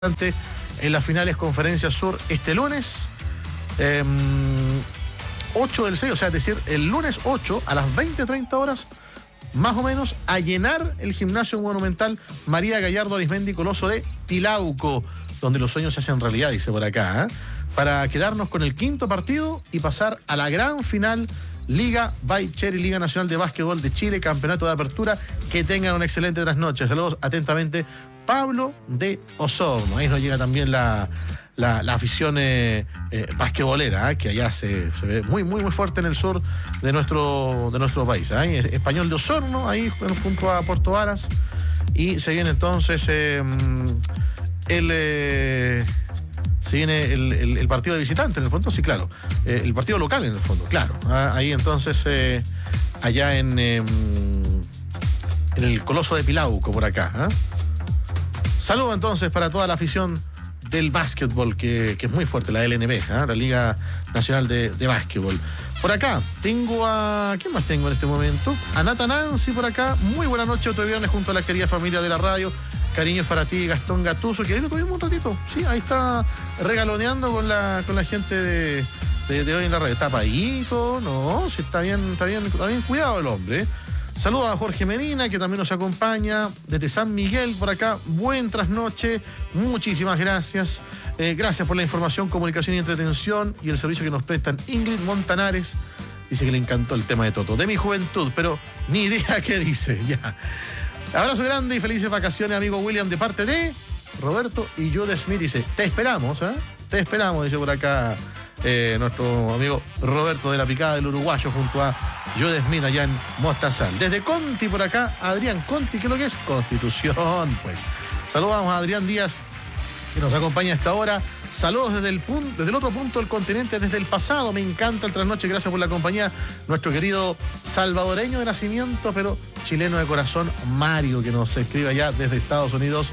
en las finales Conferencia Sur este lunes 8 del 6, o sea, es decir, el lunes 8 a las 20:30 horas, más o menos, a llenar el gimnasio monumental María Gallardo Arizmendi Coloso de Pilauco, donde los sueños se hacen realidad, dice por acá, para quedarnos con el quinto partido y pasar a la gran final Liga by Cherry, Liga Nacional de Básquetbol de Chile, campeonato de apertura. Que tengan una excelente trasnoche. Saludos atentamente, Pablo de Osorno. Ahí nos llega también la afición basquetbolera, que allá se ve muy fuerte en el sur de nuestro país. Español de Osorno, ahí junto a Puerto Varas. Y se viene entonces se viene el partido de visitante en el fondo, sí, claro. El partido local en el fondo, claro. Ahí entonces, allá en el Coloso de Pilauco, por acá. Saludo entonces para toda la afición del básquetbol, que es muy fuerte, la LNB, la Liga Nacional de Básquetbol. Por acá tengo a... ¿Quién más tengo en este momento? A Nata Nancy por acá. Muy buena noche, otro viernes junto a la querida familia de la radio. Cariños para ti, Gastón Gattuso, que ahí lo tuvimos un ratito. Sí, ahí está regaloneando con la gente de hoy en la radio. Está paguito, no, sí, está bien cuidado el hombre. Saludos a Jorge Medina, que también nos acompaña desde San Miguel por acá. Buen trasnoche, muchísimas gracias. Gracias por la información, comunicación y entretención y el servicio que nos prestan. Ingrid Montanares dice que le encantó el tema de Toto, de mi juventud, pero ni idea qué dice, ya. Abrazo grande y felices vacaciones, amigo William, de parte de Roberto y Jude Smith. Dice, te esperamos, te esperamos, dice por acá nuestro amigo Roberto de la Picada del Uruguayo junto a Jude Smith allá en Mostazal. Desde Conti por acá, Adrián Conti, ¿qué es lo que es? Constitución, pues. Saludamos a Adrián Díaz, que nos acompaña a esta hora. Saludos desde el otro punto del continente, desde el pasado. Me encanta el trasnoche, gracias por la compañía. Nuestro querido salvadoreño de nacimiento, pero chileno de corazón, Mario, que nos escribe allá desde Estados Unidos,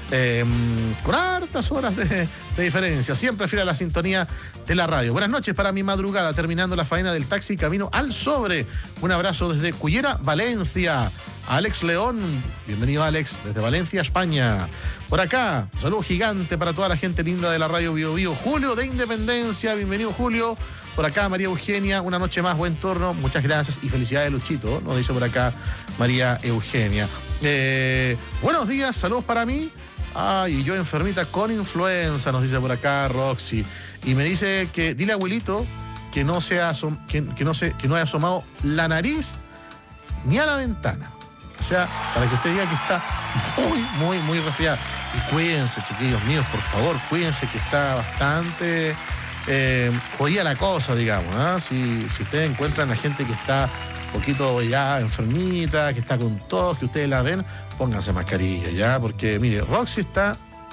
con hartas horas de diferencia. Siempre fiel a la sintonía de la radio. Buenas noches para mi madrugada, terminando la faena del taxi camino al sobre. Un abrazo desde Cullera, Valencia. Alex León, bienvenido Alex, desde Valencia, España. Por acá, un saludo gigante para toda la gente linda de la radio Bio Bio. Julio de Independencia, bienvenido Julio. Por acá María Eugenia, una noche más, buen turno, muchas gracias y felicidades Luchito, nos dice por acá María Eugenia. Buenos días, saludos para mí. Ay, yo enfermita con influenza, nos dice por acá Roxy. Y me dice que dile a abuelito que no haya asomado la nariz ni a la ventana. O sea, para que usted diga que está muy resfriado. Y cuídense, chiquillos míos, por favor, cuídense, que está bastante jodida la cosa, digamos. Si ustedes encuentran a gente que está un poquito ya enfermita, que está con tos, que ustedes la ven, pónganse mascarilla, ¿ya? Porque, mire, Roxy está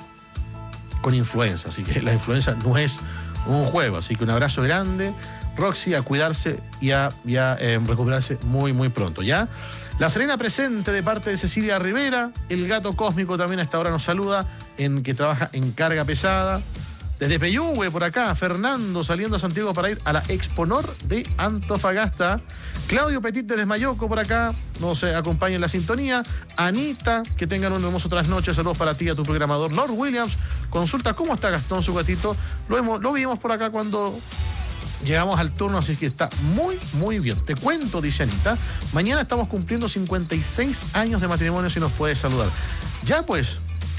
con influenza, así que la influenza no es un juego. Así que un abrazo grande, Roxy, a cuidarse y a recuperarse muy pronto, ¿ya? La Serena presente de parte de Cecilia Rivera. El gato cósmico también a esta hora nos saluda, que trabaja en carga pesada. Desde Peyúgue, por acá, Fernando saliendo a Santiago para ir a la Exponor de Antofagasta. Claudio Petit desde Mayoco por acá nos acompaña en la sintonía. Anita, que tengan un hermoso trasnoche. Saludos para ti, a tu programador Lord Williams. Consulta cómo está Gastón, su gatito. Lo vimos por acá cuando llegamos al turno, así que está muy bien. Te cuento, dice Anita, mañana estamos cumpliendo 56 años de matrimonio, si nos puedes saludar. Ya pues,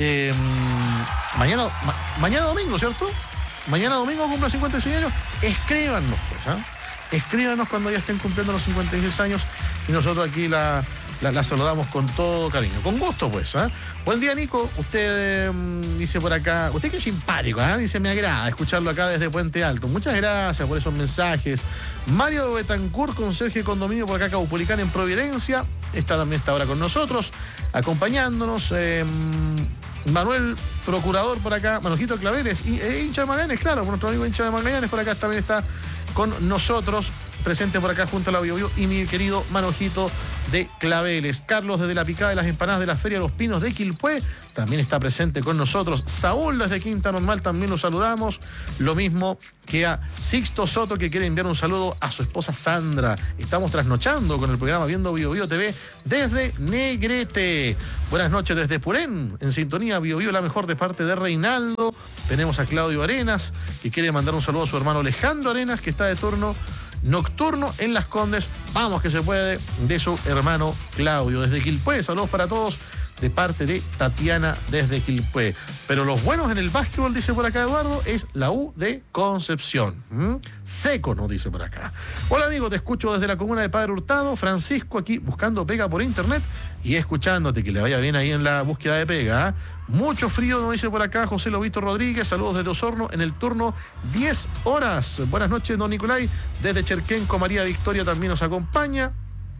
mañana domingo, ¿cierto? Mañana domingo cumple 56 años. Escríbanos, pues, Escríbanos cuando ya estén cumpliendo los 56 años y nosotros aquí la saludamos con todo cariño. Con gusto, pues, Buen día, Nico. Usted dice por acá, usted que es simpático, dice, me agrada escucharlo acá desde Puente Alto. Muchas gracias por esos mensajes. Mario Betancourt, conserje de condominio por acá, Caupolicán, en Providencia. También está ahora con nosotros, acompañándonos. Manuel Procurador por acá, Manojito Claveres, y hincha de Magallanes, claro, nuestro amigo hincha de Magallanes por acá también está con nosotros. presente por acá junto a la Bio Bio, y mi querido Manojito de Claveles. Carlos desde la picada de las empanadas de la Feria de los Pinos de Quilpué también está presente con nosotros. Saúl desde Quinta Normal también lo saludamos. Lo mismo que a Sixto Soto, que quiere enviar un saludo a su esposa Sandra. Estamos trasnochando con el programa Viendo Bio Bio TV desde Negrete. Buenas noches desde Purén, en sintonía Bio Bio, la mejor, de parte de Reinaldo. Tenemos a Claudio Arenas, que quiere mandar un saludo a su hermano Alejandro Arenas, que está de turno nocturno en Las Condes. Vamos que se puede, de su hermano Claudio. Desde Quilpué, saludos para todos, de parte de Tatiana desde Quilpué. Pero los buenos en el básquetbol, dice por acá Eduardo, es la U de Concepción. Seco, nos dice por acá. Hola amigo, te escucho desde la comuna de Padre Hurtado. Francisco aquí buscando pega por internet y escuchándote, que le vaya bien ahí en la búsqueda de pega. Mucho frío, nos dice por acá José Lobito Rodríguez. Saludos desde Osorno en el turno 10 horas. Buenas noches, don Nicolai. Desde Cherquenco, María Victoria también nos acompaña.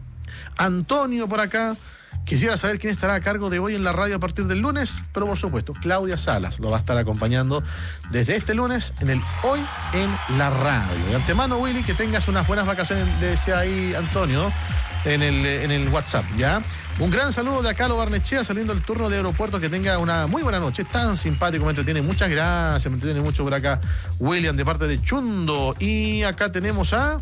Antonio por acá. Quisiera saber quién estará a cargo de hoy en la radio a partir del lunes, pero por supuesto, Claudia Salas lo va a estar acompañando desde este lunes en el Hoy en la Radio. De antemano, Willy, que tengas unas buenas vacaciones, le decía ahí Antonio en el WhatsApp, ¿ya? Un gran saludo de acá a Lo Barnechea, saliendo el turno de aeropuerto. Que tenga una muy buena noche, tan simpático, me entretiene. Muchas gracias, me entretiene mucho por acá William, de parte de Chundo. Y acá tenemos a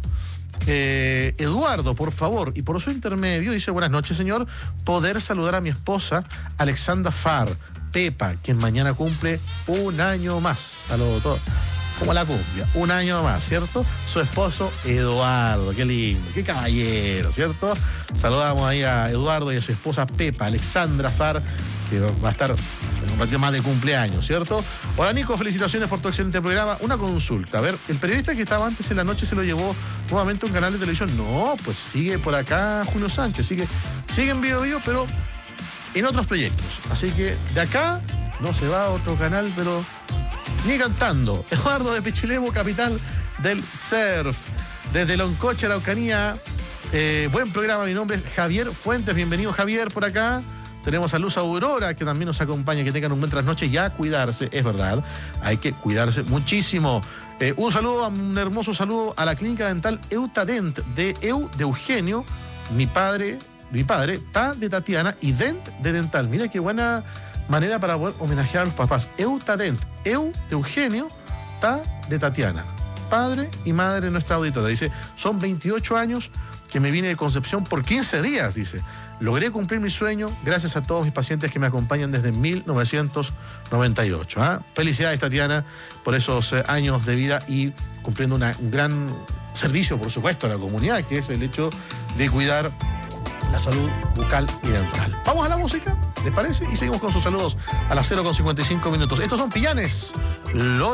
Eduardo, por favor, y por su intermedio, dice: buenas noches, señor, poder saludar a mi esposa Alexandra Farr, Pepa, quien mañana cumple un año más. Saludos a todos. Como la cumbia, un año más, ¿cierto? Su esposo Eduardo, qué lindo, qué caballero, ¿cierto? Saludamos ahí a Eduardo y a su esposa Pepa, Alexandra Farr, que va a estar en un ratito más de cumpleaños, ¿cierto? Hola Nico, felicitaciones por tu excelente programa. Una consulta, a ver, el periodista que estaba antes en la noche, ¿se lo llevó nuevamente a un canal de televisión? No, pues sigue por acá Julio Sánchez, sigue en Bio Bio, pero en otros proyectos. Así que de acá no se va a otro canal, pero ni cantando. Eduardo de Pichilemu, capital del surf. Desde Loncoche, Araucanía. Buen programa, mi nombre es Javier Fuentes. Bienvenido, Javier, por acá. Tenemos a Luz Aurora, que también nos acompaña. Que tengan un buen trasnoche y a cuidarse, es verdad. Hay que cuidarse muchísimo. Un hermoso saludo a la clínica dental Eutadent de Eugenio. Mi padre, Ta de Tatiana y Dent de Dental. Mira qué buena manera para poder homenajear a los papás. Eutadent, Eu de Eugenio, Ta de Tatiana. Padre y madre de nuestra auditora. Dice: son 28 años que me vine de Concepción por 15 días, dice. Logré cumplir mi sueño gracias a todos mis pacientes que me acompañan desde 1998. Felicidades, Tatiana, por esos años de vida y cumpliendo un gran servicio, por supuesto, a la comunidad, que es el hecho de cuidar la salud bucal y dental. Vamos a la música, ¿les parece? Y seguimos con sus saludos a las 0:55 minutos. Estos son Pillanes.